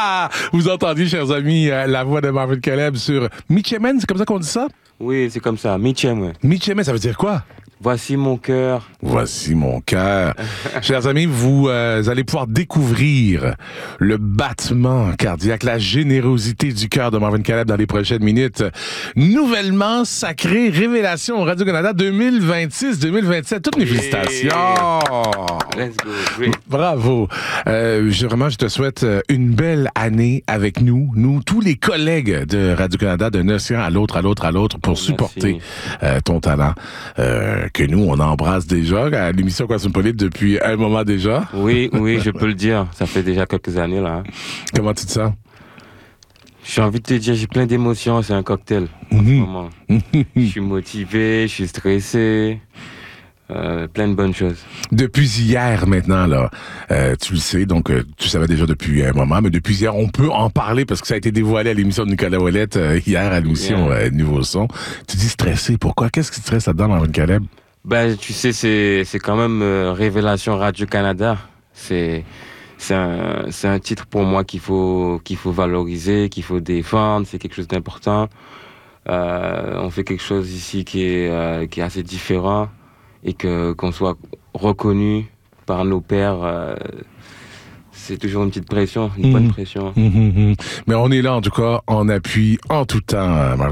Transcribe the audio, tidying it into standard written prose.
Vous entendiez, chers amis, la voix de Marvin Caleb sur Michemen, c'est comme ça qu'on dit ça? Oui, c'est comme ça. Michemen. Michemen, ça veut dire quoi? Voici mon cœur. Voici mon cœur. Chers amis, vous allez pouvoir découvrir le battement cardiaque, la générosité du cœur de Marvin Caleb dans les prochaines minutes. Nouvellement sacrée révélation Radio-Canada 2026-2027. Toutes mes félicitations. Let's go. Great. Bravo. Vraiment, je te souhaite une belle année avec nous, tous les collègues de Radio-Canada, d'un océan à l'autre, pour supporter ton talent. Que nous, on embrasse déjà à l'émission Cosmopolite depuis un moment déjà. Oui, je peux le dire. Ça fait déjà quelques années, là. Comment tu te sens? J'ai envie de te dire, j'ai plein d'émotions. C'est un cocktail en ce moment. Je suis motivé, je suis stressé. Plein de bonnes choses. Depuis hier maintenant, là, tu le sais, donc tu savais déjà depuis un moment, mais depuis hier, on peut en parler parce que ça a été dévoilé à l'émission de Nicolas Ouellette hier à l'émission Nouveau Son. Tu dis stressé, pourquoi? Qu'est-ce qui te stresse là-dedans, Marvin Caleb? Ben, tu sais, c'est quand même Révélation Radio-Canada. C'est un titre pour moi qu'il faut valoriser, qu'il faut défendre. C'est quelque chose d'important. On fait quelque chose ici qui est assez différent et qu'on soit reconnu par nos pairs. C'est toujours une petite pression, une bonne pression. Mais on est là, en tout cas, en appui, en tout temps, Marvin.